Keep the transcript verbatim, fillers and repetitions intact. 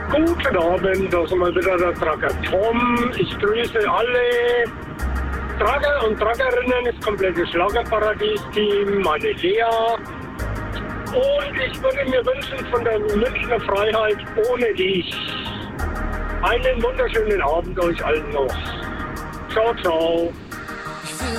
Guten Abend, da sind wir wieder der Tracker Tom. Ich grüße alle Tracker und Trackerinnen, das komplette Schlagerparadies-Team, meine Lea. Und ich würde mir wünschen von der Münchner Freiheit ohne dich. Einen wunderschönen Abend euch allen noch. Ciao, ciao. Ich will